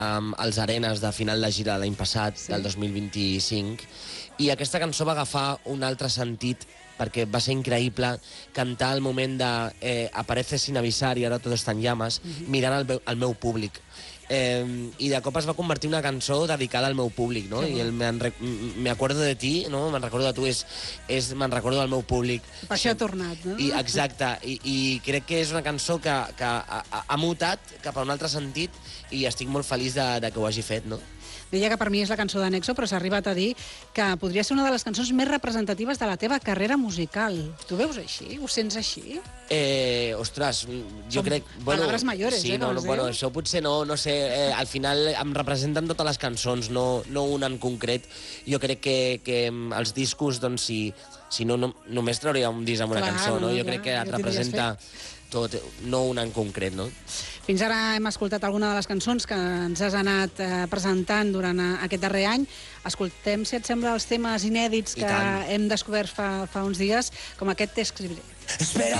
als Arenes de final de gira l'any passat, del 2025, i aquesta cançó va agafar un altre sentit perquè va ser increïble cantar el moment de apareces sin avisar y ahora todo está en llamas, mirant al meu públic. I de cop es va convertir en una cançó dedicada al meu públic, no? I el me acuerdo de ti, no? Me'n recordo de tu, me'n recordo del meu públic. Per això ha tornat, no? Exacte, i crec que és una cançó que ha mutat cap a un altre sentit i estic molt feliç de que ho hagi fet, no? Deia que per mi és la cançó d'Anexo, però s'ha arribat a dir que podria ser una de les cançons més representatives de la teva carrera musical. Tu veus així? Ho sents així? Ostres, jo crec... Palabras mayores, sí, bueno, això potser no sé, al final em representen totes les cançons, no una en concret. Jo crec que els discos, doncs, si no, només trauria un disc amb una cançó, no? Jo crec que et representa tot, no una en concret, no? Fins ara hem escoltat alguna de les cançons que ens has anat presentant durant aquest darrer any. Escoltem, si et sembla, els temes inèdits que hem descobert fa uns dies, com aquest T'escribiré. Espera